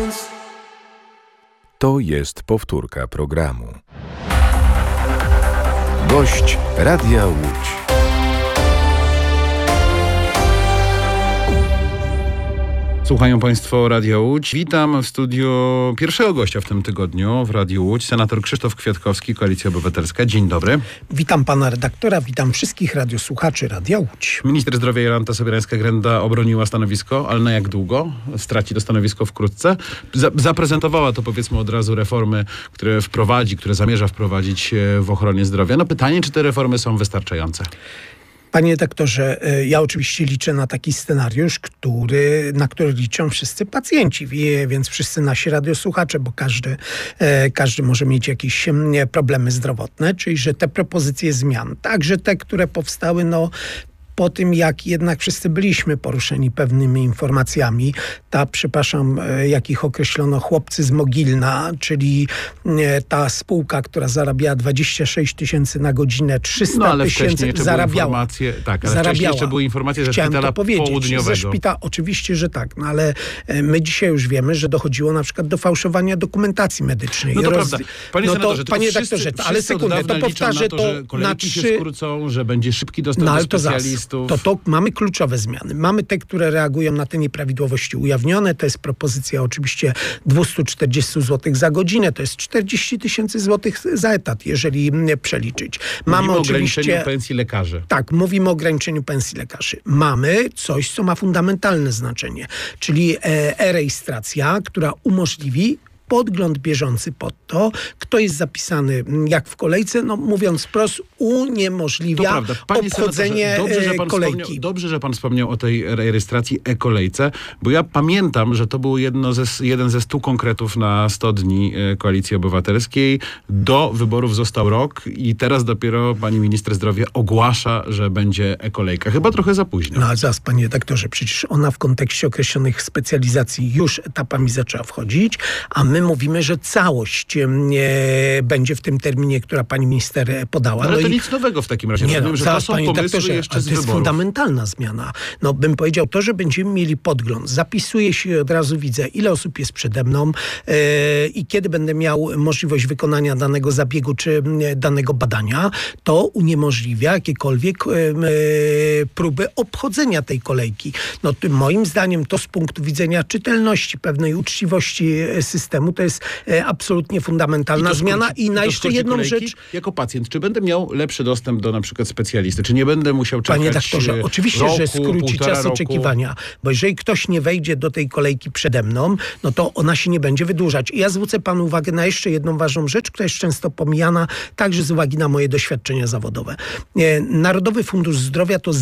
To jest powtórka programu. Gość Radia Łódź. Słuchają Państwo Radia Łódź. Witam w studiu pierwszego gościa w tym tygodniu w Radiu Łódź, senator Krzysztof Kwiatkowski, Koalicja Obywatelska. Dzień dobry. Witam pana redaktora, witam wszystkich radiosłuchaczy Radia Łódź. Minister zdrowia Jolanta Sobierańska-Grenda obroniła stanowisko, ale na jak długo? Straci to stanowisko wkrótce. Zaprezentowała to, powiedzmy od razu, reformy, które zamierza wprowadzić w ochronie zdrowia. No pytanie, czy te reformy są wystarczające? Panie redaktorze, ja oczywiście liczę na taki scenariusz, na który liczą wszyscy pacjenci, więc wszyscy nasi radiosłuchacze, bo każdy może mieć jakieś problemy zdrowotne, czyli że te propozycje zmian, także te, które powstały, po tym, jak jednak wszyscy byliśmy poruszeni pewnymi informacjami, jak ich określono, chłopcy z Mogilna, czyli ta spółka, która zarabiała 26 000 na godzinę, 300 000 zarabiała. Wcześniej jeszcze były informacje ze szpitala południowego. Oczywiście, że tak, ale my dzisiaj już wiemy, że dochodziło na przykład do fałszowania dokumentacji medycznej. No to prawda. Panie senatorze, panie redaktorze, ale sekundę, to powtarzę to, że kolejki się skrócą, że będzie szybki dostęp do specjalistów. To mamy kluczowe zmiany. Mamy te, które reagują na te nieprawidłowości ujawnione. To jest propozycja oczywiście 240 zł za godzinę. To jest 40 000 zł za etat, jeżeli przeliczyć. Mówimy o ograniczeniu pensji lekarzy. Tak, mówimy o ograniczeniu pensji lekarzy. Mamy coś, co ma fundamentalne znaczenie, czyli e-rejestracja, która umożliwi podgląd bieżący pod to, kto jest zapisany jak w kolejce, mówiąc wprost, uniemożliwia obchodzenie kolejki. Dobrze, że pan wspomniał o tej rejestracji e-kolejce, bo ja pamiętam, że to był jeden ze 100 konkretów na 100 dni Koalicji Obywatelskiej. Do wyborów został rok i teraz dopiero pani minister zdrowia ogłasza, że będzie e-kolejka. Chyba trochę za późno. No ale zaraz, panie redaktorze, przecież ona w kontekście określonych specjalizacji już etapami zaczęła wchodzić, a my mówimy, że całość będzie w tym terminie, która pani minister podała. Ale to nic nowego w takim razie. Rozumiem, że to są pomysły jeszcze z wyborów. To jest fundamentalna zmiana. Bym powiedział, to, że będziemy mieli podgląd, zapisuje się, od razu widzę, ile osób jest przede mną i kiedy będę miał możliwość wykonania danego zabiegu czy danego badania, to uniemożliwia jakiekolwiek próby obchodzenia tej kolejki. Moim zdaniem to z punktu widzenia czytelności, pewnej uczciwości systemu, to jest absolutnie fundamentalna zmiana. I na jeszcze jedną rzecz. Jako pacjent, czy będę miał lepszy dostęp do na przykład specjalisty? Czy nie będę musiał czekać? Panie redaktorze, oczywiście, że skróci czas oczekiwania, bo jeżeli ktoś nie wejdzie do tej kolejki przede mną, to ona się nie będzie wydłużać. I ja zwrócę panu uwagę na jeszcze jedną ważną rzecz, która jest często pomijana, także z uwagi na moje doświadczenia zawodowe. Narodowy Fundusz Zdrowia to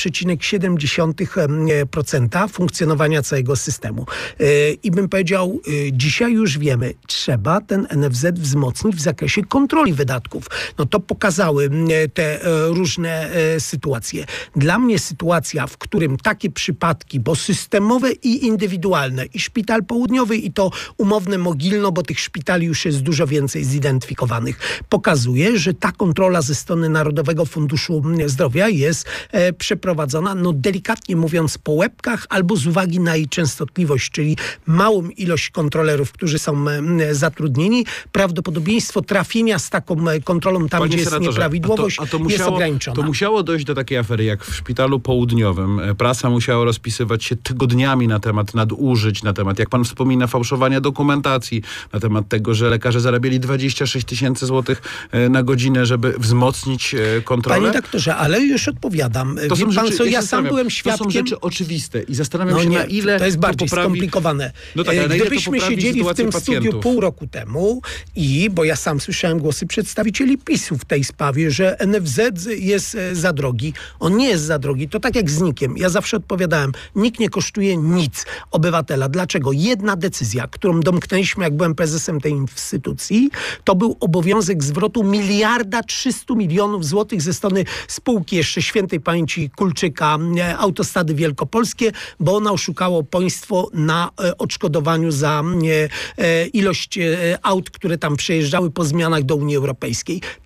0,7% funkcjonowania całego systemu. I bym powiedział, dzisiaj już wiemy, trzeba ten NFZ wzmocnić w zakresie kontroli wydatków. To pokazały te różne sytuacje. Dla mnie sytuacja, w którym takie przypadki, bo systemowe i indywidualne, i szpital południowy, i to umowne Mogilno, bo tych szpitali już jest dużo więcej zidentyfikowanych, pokazuje, że ta kontrola ze strony Narodowego Funduszu Zdrowia jest przeprowadzona, delikatnie mówiąc, po łebkach albo z uwagi na jej częstotliwość, czyli małą ilość kontrolerów, którzy są zatrudnieni, prawdopodobieństwo trafienia z taką kontrolą tam, gdzie jest nieprawidłowość, jest ograniczona. To musiało dojść do takiej afery, jak w szpitalu południowym. Prasa musiała rozpisywać się tygodniami na temat nadużyć, na temat, jak pan wspomina, fałszowania dokumentacji, na temat tego, że lekarze zarabiali 26 000 złotych na godzinę, żeby wzmocnić kontrolę. Panie doktorze, ale już odpowiadam. Ja sam byłem świadkiem. To są rzeczy oczywiste i zastanawiam się, na ile to jest bardziej skomplikowane. Gdybyśmy siedzieli w tym studiu pół roku temu bo ja sam słyszałem głosy przedstawicieli PiS-u w tej sprawie, że NFZ jest za drogi. On nie jest za drogi. To tak jak z NIK-iem. Ja zawsze odpowiadałem, NIK nie kosztuje nic obywatela. Dlaczego? Jedna decyzja, którą domknęliśmy, jak byłem prezesem tej instytucji, to był obowiązek zwrotu 1,3 mld złotych ze strony spółki jeszcze świętej pamięci Kulczyka, Autostrady Wielkopolskie, bo ona oszukało państwo na odszkodowaniu za ilość aut, które tam przejeżdżały po zmianach do Unii Europejskiej.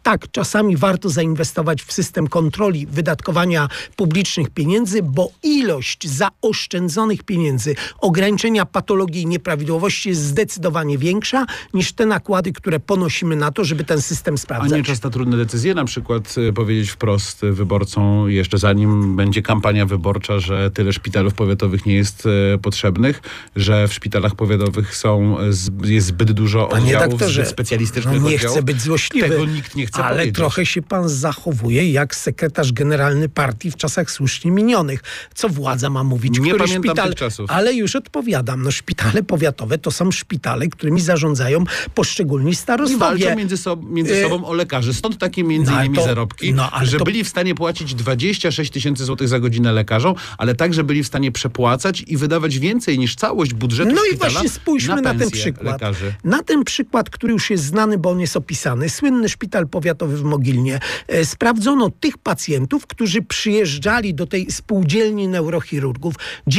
tak, czasami warto zainwestować w system kontroli wydatkowania publicznych pieniędzy, bo ilość zaoszczędzonych pieniędzy, ograniczenia patologii i nieprawidłowości jest zdecydowanie większa niż te nakłady, które ponosimy na to, żeby ten system sprawdzać. A nie czas na trudne decyzje? Na przykład powiedzieć wprost wyborcom, jeszcze zanim będzie kampania wyborcza, że tyle szpitalów powiatowych nie jest potrzebnych, że w szpitalach powiatowych jest zbyt dużo oddziałów, zbyt specjalistycznych nie oddziałów. chcę być złośliwy, Tego nikt nie chce ale powiedzieć. trochę się pan zachowuje jak sekretarz generalny partii w czasach słusznie minionych. Co władza ma mówić? Nie Który pamiętam szpital... tych czasów. Ale już odpowiadam. Szpitale powiatowe to są szpitale, którymi zarządzają poszczególni I starostowie. walczą między sobą o lekarzy. Stąd takie między innymi zarobki, że byli w stanie płacić 26 tysięcy złotych za godzinę lekarzom, ale także byli w stanie przepłacać i wydawać więcej niż całość budżetu No szpitala i właśnie spójrzmy na ten przykład. Lekarzy. Na ten przykład, który już jest znany, bo on jest opisany. Słynny szpital powiatowy w Mogilnie. Sprawdzono tych pacjentów, którzy przyjeżdżali do tej spółdzielni neurochirurgów.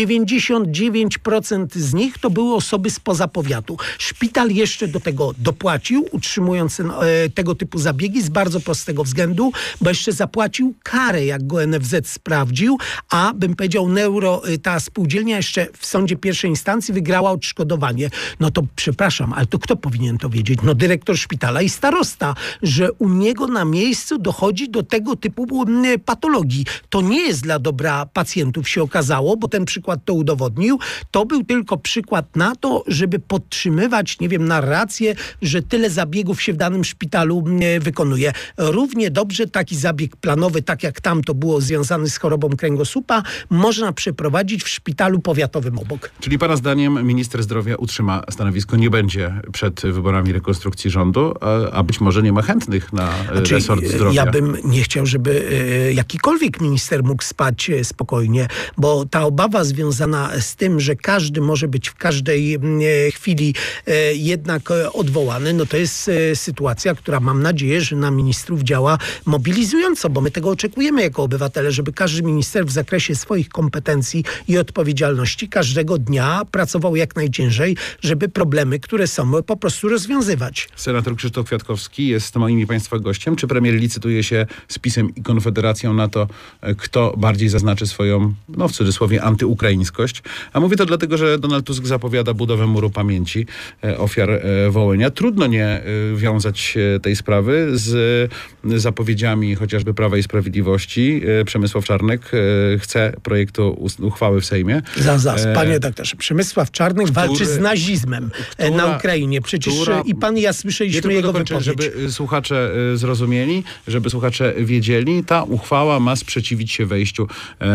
99% z nich to były osoby spoza powiatu. Szpital jeszcze do tego dopłacił, utrzymując tego typu zabiegi z bardzo prostego względu, bo jeszcze zapłacił karę, jak go NFZ sprawdził, a bym powiedział, ta spółdzielnia jeszcze w sądzie pierwszej instancji wygrała odszkodowanie. No to przepraszam, ale to kto powinien to wiedzieć? No dyrektor szpitala i starosta, że u niego na miejscu dochodzi do tego typu patologii. To nie jest dla dobra pacjentów, się okazało, bo ten przykład to udowodnił. To był tylko przykład na to, żeby podtrzymywać, narrację, że tyle zabiegów się w danym szpitalu wykonuje. Równie dobrze taki zabieg planowy, tak jak tam to było związany z chorobą kręgosłupa, można przeprowadzić w szpitalu powiatowym obok. Czyli pana zdaniem minister zdrowia utrzyma stanowisko, nie będzie przed wyborami rekonstrukcji rządu, a być może nie ma chętnych na resort zdrowia. Ja bym nie chciał, żeby jakikolwiek minister mógł spać spokojnie, bo ta obawa związana z tym, że każdy może być w każdej chwili jednak odwołany, no to jest sytuacja, która mam nadzieję, że na ministrów działa mobilizująco, bo my tego oczekujemy jako obywatele, żeby każdy minister w zakresie swoich kompetencji i odpowiedzialności każdego dnia pracował jak najciężej, żeby problemy, które są, po prostu rozwiązywać. Senator Krzysztof Kwiatkowski jest moim i państwa gościem. Czy premier licytuje się z PiS-em i Konfederacją na to, kto bardziej zaznaczy swoją, w cudzysłowie, antyukraińskość? A mówię to dlatego, że Donald Tusk zapowiada budowę muru pamięci ofiar Wołynia. Trudno nie wiązać tej sprawy z zapowiedziami chociażby Prawa i Sprawiedliwości. Przemysław Czarnek chce projektu uchwały w Sejmie. Panie doktorze, Przemysław Czarnek walczy z nazizmem na Ukrainie. Przecież i pan i ja słyszeliśmy jego wypowiedź. Żeby słuchacze zrozumieli, żeby słuchacze wiedzieli, ta uchwała ma sprzeciwić się wejściu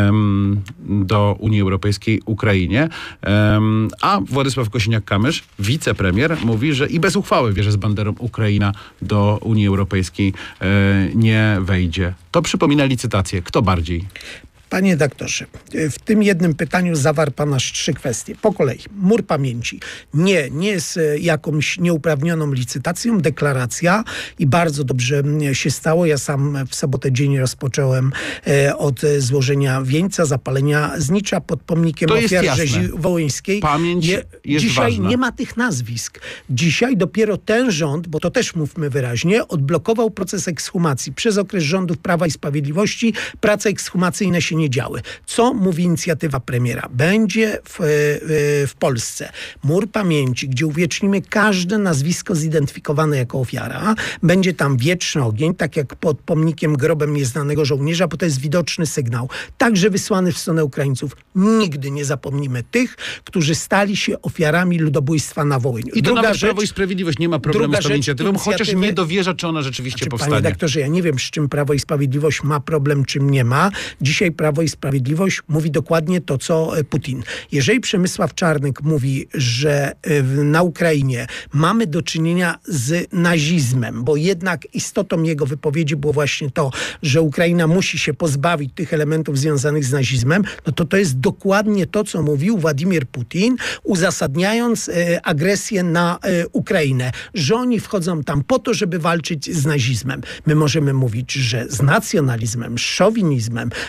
do Unii Europejskiej Ukrainie. A Władysław Kosiniak-Kamysz, wicepremier, mówi, że i bez uchwały wie, że z banderą Ukraina do Unii Europejskiej nie wejdzie. To przypomina licytację. Kto bardziej? Panie doktorze, w tym jednym pytaniu zawarł pan aż 3 kwestie. Po kolei. Mur pamięci. Nie jest jakąś nieuprawnioną licytacją, deklaracja i bardzo dobrze się stało. Ja sam w sobotę dzień rozpocząłem od złożenia wieńca, zapalenia znicza pod pomnikiem ofiar rzezi wołyńskiej. Pamięć jest dzisiaj ważna. Nie ma tych nazwisk. Dzisiaj dopiero ten rząd, bo to też mówmy wyraźnie, odblokował proces ekshumacji. Przez okres rządów Prawa i Sprawiedliwości prace ekshumacyjne się nie działy. Co mówi inicjatywa premiera? Będzie w Polsce mur pamięci, gdzie uwiecznimy każde nazwisko zidentyfikowane jako ofiara. Będzie tam wieczny ogień, tak jak pod pomnikiem grobem nieznanego żołnierza, bo to jest widoczny sygnał. Także wysłany w stronę Ukraińców. Nigdy nie zapomnimy tych, którzy stali się ofiarami ludobójstwa na Wołyniu. I to nawet Prawo i Sprawiedliwość nie ma problemu z tą inicjatywą, chociaż nie dowierza, czy ona rzeczywiście powstanie. Panie doktorze, ja nie wiem, z czym Prawo i Sprawiedliwość ma problem, czym nie ma. Dzisiaj Prawo i Sprawiedliwość mówi dokładnie to, co Putin. Jeżeli Przemysław Czarnek mówi, że na Ukrainie mamy do czynienia z nazizmem, bo jednak istotą jego wypowiedzi było właśnie to, że Ukraina musi się pozbawić tych elementów związanych z nazizmem, no to jest dokładnie to, co mówił Władimir Putin, uzasadniając agresję na Ukrainę, że oni wchodzą tam po to, żeby walczyć z nazizmem. My możemy mówić, że z nacjonalizmem, z szowinizmem, ze złą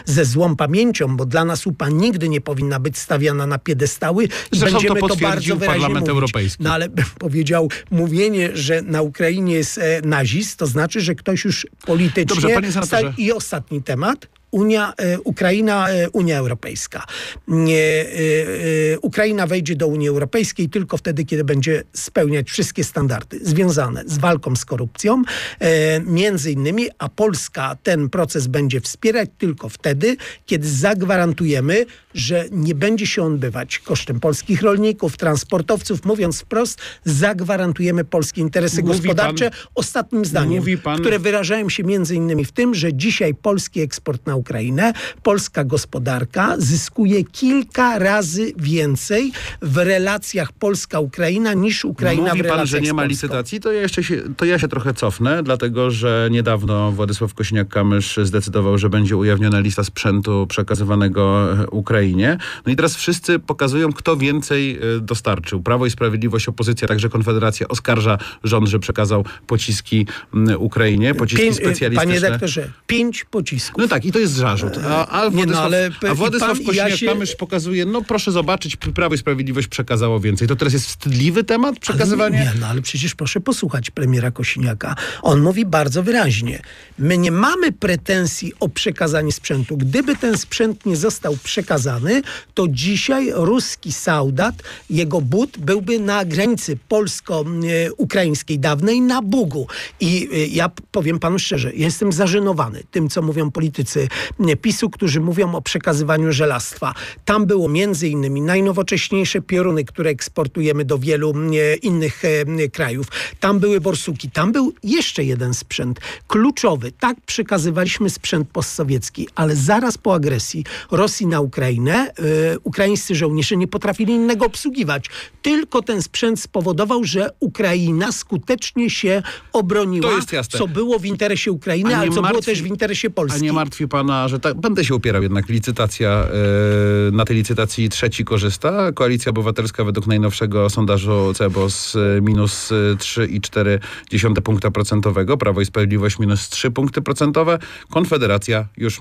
całą pamięcią, bo dla nas UPA nigdy nie powinna być stawiana na piedestały. Zresztą Będziemy to to bardzo potwierdził wyraźnie Parlament mówić. Europejski. No ale bym powiedział, mówienie, że na Ukrainie jest nazizm, to znaczy, że ktoś już politycznie... Dobrze, panie senatorze. I ostatni temat. Ukraina, Unia Europejska. Ukraina wejdzie do Unii Europejskiej tylko wtedy, kiedy będzie spełniać wszystkie standardy związane z walką z korupcją, między innymi, a Polska ten proces będzie wspierać tylko wtedy, kiedy zagwarantujemy, że nie będzie się odbywać kosztem polskich rolników, transportowców. Mówiąc wprost, zagwarantujemy polskie interesy gospodarcze. Ostatnim zdaniem, które wyrażają się między innymi w tym, że dzisiaj polski eksport na Ukrainę, polska gospodarka zyskuje kilka razy więcej w relacjach Polska-Ukraina niż Ukraina w relacjach z Polską. Mówi pan, że nie ma licytacji, to ja się trochę cofnę, dlatego że niedawno Władysław Kosiniak-Kamysz zdecydował, że będzie ujawniona lista sprzętu przekazywanego Ukrainie. No i teraz wszyscy pokazują, kto więcej dostarczył. Prawo i Sprawiedliwość, opozycja, także Konfederacja oskarża rząd, że przekazał pociski Ukrainie, pociski specjalistyczne. Panie redaktorze, 5 pocisków. No tak, i to jest zarzut. A Władysław Kosiniak-Kamysz pokazuje, no proszę zobaczyć, Prawo i Sprawiedliwość przekazało więcej. To teraz jest wstydliwy temat przekazywanie? Ale przecież proszę posłuchać premiera Kosiniaka. On mówi bardzo wyraźnie. My nie mamy pretensji o przekazanie sprzętu. Gdyby ten sprzęt nie został przekazany, to dzisiaj ruski soldat, jego but byłby na granicy polsko-ukraińskiej dawnej na Bugu. I ja powiem panu szczerze, jestem zażenowany tym, co mówią politycy PiS-u, którzy mówią o przekazywaniu żelastwa. Tam było między innymi najnowocześniejsze pioruny, które eksportujemy do wielu innych krajów. Tam były borsuki. Tam był jeszcze jeden sprzęt kluczowy. Tak przekazywaliśmy sprzęt postsowiecki, ale zaraz po agresji Rosji na Ukrainę ukraińscy żołnierze nie potrafili innego obsługiwać. Tylko ten sprzęt spowodował, że Ukraina skutecznie się obroniła, co było w interesie Ukrainy, ale co było też w interesie Polski. A nie martwi pana, że będę się upierał jednak, na tej licytacji trzeci korzysta. Koalicja Obywatelska według najnowszego sondażu CEBOS minus 3,4 punkta procentowego, Prawo i Sprawiedliwość minus 3 punkty procentowe, Konfederacja już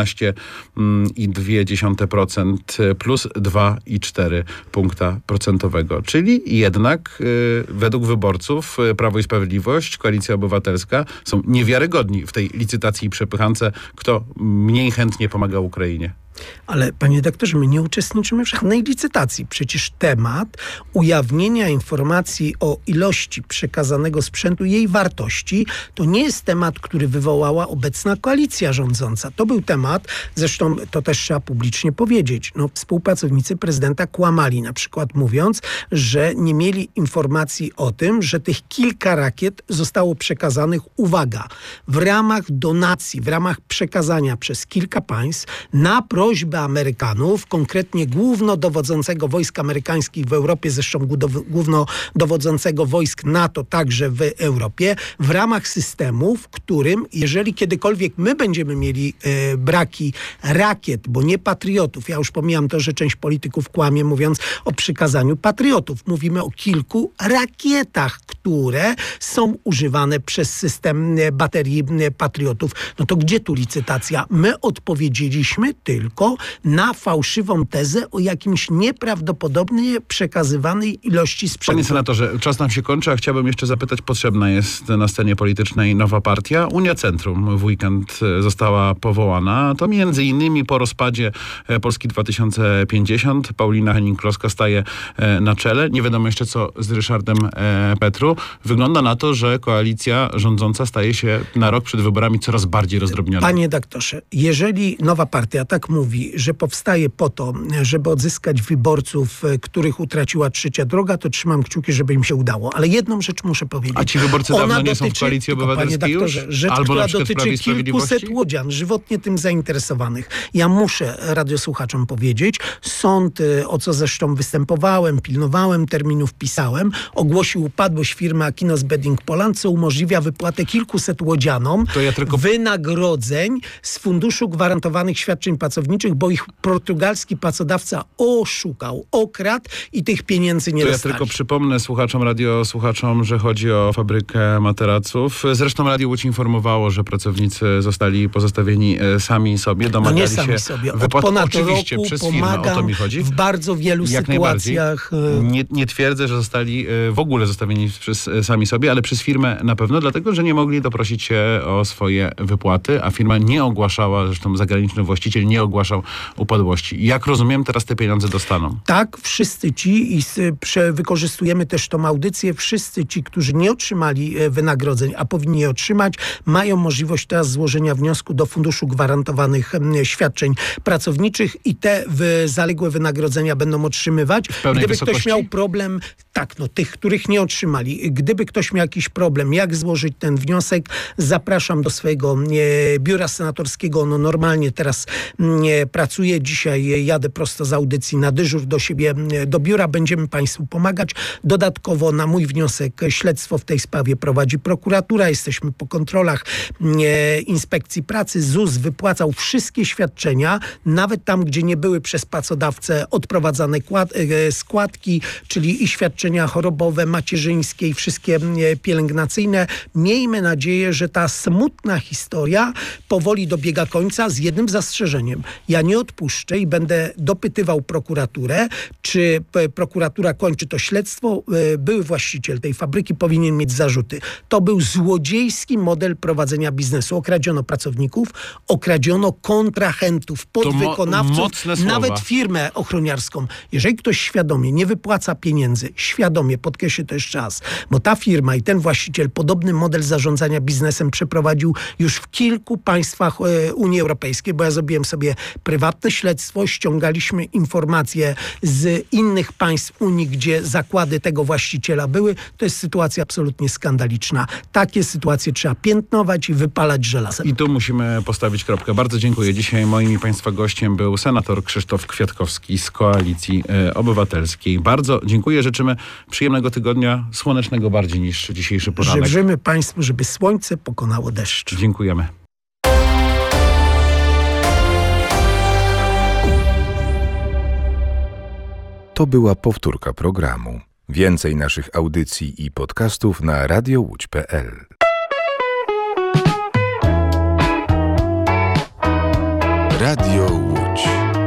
15,2% plus 2,4 punkta procentowego. Czyli jednak według wyborców Prawo i Sprawiedliwość, Koalicja Obywatelska są niewiarygodni w tej licytacji i przepychance, kto mniej chętnie pomaga Ukrainie. Ale panie redaktorze, my nie uczestniczymy w żadnej licytacji. Przecież temat ujawnienia informacji o ilości przekazanego sprzętu, jej wartości, to nie jest temat, który wywołała obecna koalicja rządząca. To był temat, zresztą to też trzeba publicznie powiedzieć. Współpracownicy prezydenta kłamali, na przykład mówiąc, że nie mieli informacji o tym, że tych kilka rakiet zostało przekazanych, uwaga, w ramach donacji, w ramach przekazania przez kilka państw na prośbę Amerykanów, konkretnie głównodowodzącego wojsk amerykańskich w Europie, zresztą głównodowodzącego wojsk NATO także w Europie, w ramach systemu, w którym, jeżeli kiedykolwiek my będziemy mieli braki rakiet, bo nie patriotów, ja już pomijam to, że część polityków kłamie, mówiąc o przekazaniu patriotów. Mówimy o kilku rakietach, które są używane przez system baterii patriotów. No to gdzie tu licytacja? My odpowiedzieliśmy tylko na fałszywą tezę o jakimś nieprawdopodobnie przekazywanej ilości sprzętu. Panie senatorze, czas nam się kończy, a chciałbym jeszcze zapytać, potrzebna jest na scenie politycznej nowa partia. Unia Centrum w weekend została powołana. To między innymi po rozpadzie Polski 2050. Paulina Hennig-Kloska staje na czele. Nie wiadomo jeszcze co z Ryszardem Petru. Wygląda na to, że koalicja rządząca staje się na rok przed wyborami coraz bardziej rozdrobniona. Panie doktorze, jeżeli nowa partia tak mówi, że powstaje po to, żeby odzyskać wyborców, których utraciła trzecia droga, to trzymam kciuki, żeby im się udało. Ale jedną rzecz muszę powiedzieć. A ci wyborcy dawno nie są w Koalicji Obywatelskiej już? Rzecz, albo która na przykład dotyczy kilkuset łodzian żywotnie tym zainteresowanych. Ja muszę radiosłuchaczom powiedzieć, sąd, o co zresztą występowałem, pilnowałem terminów, pisałem, ogłosił upadłość firmy Akinos Bedding Poland, co umożliwia wypłatę kilkuset łodzianom wynagrodzeń z Funduszu Gwarantowanych Świadczeń Pracowniczych pracowniczych, bo ich portugalski pracodawca oszukał, okradł i tych pieniędzy nie To dostali. ja tylko przypomnę słuchaczom, że chodzi o fabrykę materaców. Zresztą Radio Łódź informowało, że pracownicy zostali pozostawieni sami sobie, domagali nie sami się sobie. Od wypłat ponad oczywiście roku przez firmę, o pomagam to mi chodzi. w bardzo wielu Jak najbardziej. sytuacjach. Nie twierdzę, że zostali w ogóle zostawieni sami sobie, ale przez firmę na pewno, dlatego, że nie mogli doprosić się o swoje wypłaty, a firma nie ogłaszała, zresztą zagraniczny właściciel nie ogłaszał upadłości. Jak rozumiem, teraz te pieniądze dostaną. Tak, wszyscy ci, i wykorzystujemy też tą audycję, wszyscy ci, którzy nie otrzymali wynagrodzeń, a powinni je otrzymać, mają możliwość teraz złożenia wniosku do Funduszu Gwarantowanych Świadczeń Pracowniczych i te zaległe wynagrodzenia będą otrzymywać. Pełnej Gdyby wysokości? ktoś miał problem, tych, których nie otrzymali, gdyby ktoś miał jakiś problem, jak złożyć ten wniosek, zapraszam do swojego biura senatorskiego. Ono normalnie teraz pracuje. Dzisiaj jadę prosto z audycji na dyżur do siebie, do biura. Będziemy Państwu pomagać. Dodatkowo na mój wniosek śledztwo w tej sprawie prowadzi prokuratura. Jesteśmy po kontrolach Inspekcji Pracy. ZUS wypłacał wszystkie świadczenia, nawet tam, gdzie nie były przez pracodawcę odprowadzane składki, czyli i świadczenia chorobowe, macierzyńskie i wszystkie pielęgnacyjne. Miejmy nadzieję, że ta smutna historia powoli dobiega końca z jednym zastrzeżeniem. Ja nie odpuszczę i będę dopytywał prokuraturę, czy prokuratura kończy to śledztwo. Były właściciel tej fabryki powinien mieć zarzuty. To był złodziejski model prowadzenia biznesu. Okradziono pracowników, okradziono kontrahentów, podwykonawców, mocne słowa. nawet firmę ochroniarską. Jeżeli ktoś świadomie nie wypłaca pieniędzy, świadomie, podkreślę to jeszcze raz, bo ta firma i ten właściciel podobny model zarządzania biznesem przeprowadził już w kilku państwach Unii Europejskiej, bo ja zrobiłem sobie prywatne śledztwo, ściągaliśmy informacje z innych państw Unii, gdzie zakłady tego właściciela były. To jest sytuacja absolutnie skandaliczna. Takie sytuacje trzeba piętnować i wypalać żelazem. I tu musimy postawić kropkę. Bardzo dziękuję. Dzisiaj moim i Państwa gościem był senator Krzysztof Kwiatkowski z Koalicji Obywatelskiej. Bardzo dziękuję. Życzymy przyjemnego tygodnia, słonecznego bardziej niż dzisiejszy poranek. Życzymy Państwu, żeby słońce pokonało deszcz. Dziękujemy. To była powtórka programu. Więcej naszych audycji i podcastów na radiołódź.pl. Radio